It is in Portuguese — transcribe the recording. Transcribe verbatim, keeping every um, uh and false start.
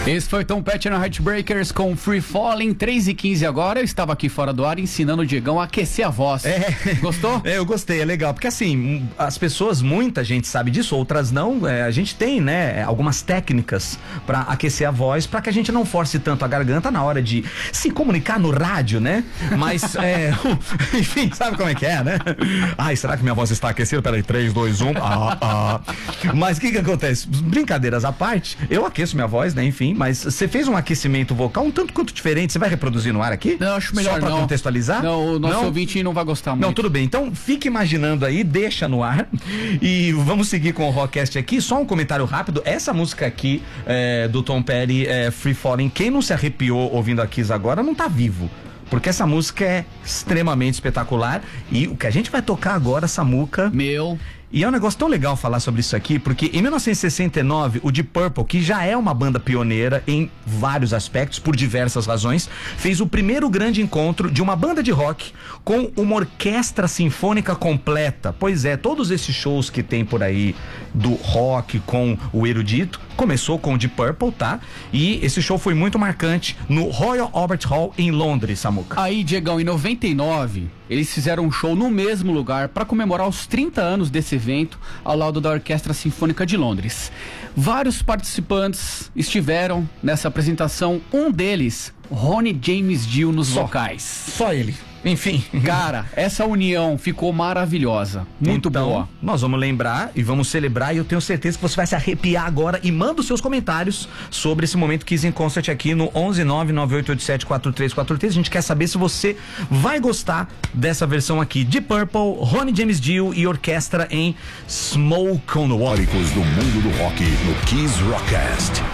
Esse foi Tom Petty no Heartbreakers com Free Falling, três e quinze agora. Eu estava aqui fora do ar ensinando o Diegão a aquecer a voz. É. Gostou? É, eu gostei, é legal. Porque assim, as pessoas, muita gente sabe disso, outras não. É, a gente tem, né, algumas técnicas pra aquecer a voz, pra que a gente não force tanto a garganta na hora de se comunicar no rádio, né? Mas, é, enfim, sabe como é que é, né? Ai, será que minha voz está aquecida? Peraí, três, dois, um. Ah, ah. Mas o que que acontece? Brincadeiras à parte, eu aqueço minha voz, né? Enfim, mas você fez um aquecimento vocal um tanto quanto diferente. Você vai reproduzir no ar aqui? Não, acho melhor Só pra não. contextualizar? Não, o nosso não? ouvinte não vai gostar muito. Não, tudo bem. Então, fique imaginando aí, deixa no ar. E vamos seguir com o Rockcast aqui. Só um comentário rápido. Essa música aqui é, do Tom Petty, é, Free Falling, quem não se arrepiou ouvindo a Kiss agora não tá vivo. Porque essa música é extremamente espetacular. E o que a gente vai tocar agora, Samuca... Meu... E é um negócio tão legal falar sobre isso aqui, porque em mil novecentos e sessenta e nove, o Deep Purple, que já é uma banda pioneira em vários aspectos, por diversas razões, fez o primeiro grande encontro de uma banda de rock com uma orquestra sinfônica completa. Pois é, todos esses shows que tem por aí do rock com o erudito, começou com o Deep Purple, tá? E esse show foi muito marcante no Royal Albert Hall em Londres, Samuca. Aí, Diegão, em noventa e nove, eles fizeram um show no mesmo lugar para comemorar os trinta anos desse evento, ao lado da Orquestra Sinfônica de Londres. Vários participantes estiveram nessa apresentação, um deles, Ronnie James Dio nos Só. vocais. Só ele. Enfim. Cara, essa união ficou maravilhosa. Muito então, boa. Nós vamos lembrar e vamos celebrar, e eu tenho certeza que você vai se arrepiar agora. E manda os seus comentários sobre esse momento Kiss in Concert aqui no onze nove nove oito oito sete quatro três quatro três. A gente quer saber se você vai gostar dessa versão aqui de Purple, Ronnie James Dio e orquestra em Smoke on the Water. Do mundo do rock no Kiss Rockcast.